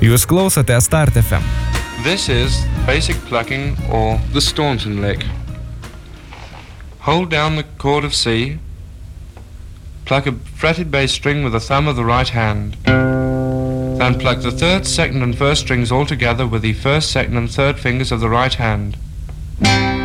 Jūs klausote Start FM. This is basic plucking or the Staunton lick. Hold down the chord of C, pluck a fretted bass string with the thumb of the right hand. Then pluck the third, second and first strings all together with the first, second and third fingers of the right hand.